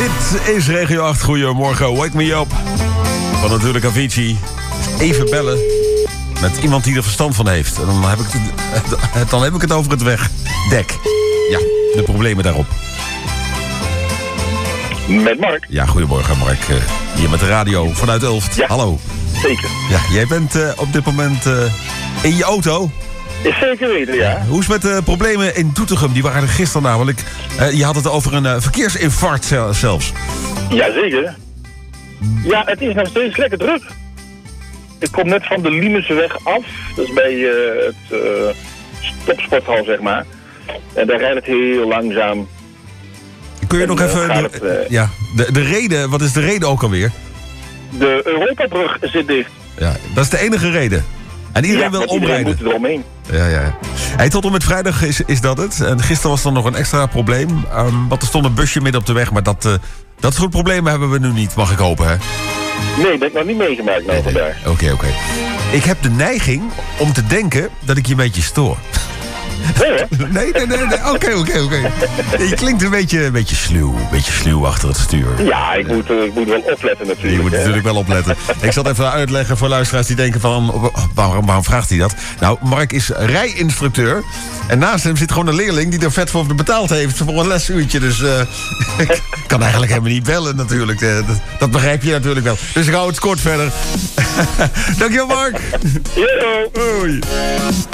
Dit is Regio 8. Goedemorgen, wake me up. Van natuurlijk Avicii. Even bellen met iemand die er verstand van heeft. En dan heb ik het over het wegdek. Ja, de problemen daarop. Met Mark. Ja, goedemorgen Mark. Hier met de radio vanuit Ulft. Ja, hallo. Zeker. Ja, jij bent op dit moment in je auto. Is zeker weten, ja. Hoe is het met de problemen in Doetinchem? Die waren er gisteren namelijk. Je had het over een verkeersinfarct zelfs. Jazeker. Ja, het is nog steeds lekker druk. Ik kom net van de Limesweg af. Dat is bij het topsporthal, zeg maar. En daar rijdt het heel langzaam. Kun je nog even... De reden, wat is de reden ook alweer? De Europabrug zit dicht. Ja, dat is de enige reden. En iedereen wil omrijden. Iedereen moet eromheen. Ja. Hey, tot en met vrijdag is dat het. En gisteren was er nog een extra probleem. Want er stond een busje midden op de weg. Maar dat soort problemen hebben we nu niet, mag ik hopen, hè? Nee, dat heb ik nog niet meegemaakt vandaag. Oké. Ik heb de neiging om te denken dat ik je een beetje stoor. Nee. Oké. Je klinkt een beetje sluw achter het stuur. Ja, ik moet wel opletten natuurlijk. Je moet natuurlijk wel opletten. Ik zal het even uitleggen voor luisteraars die denken van... waarom vraagt hij dat? Nou, Mark is rijinstructeur. En naast hem zit gewoon een leerling die er vet voor betaald heeft voor een lesuurtje. Dus ik kan eigenlijk helemaal niet bellen natuurlijk. Dat begrijp je natuurlijk wel. Dus ik hou het kort verder. Dankjewel, Mark. Yo. Hoi.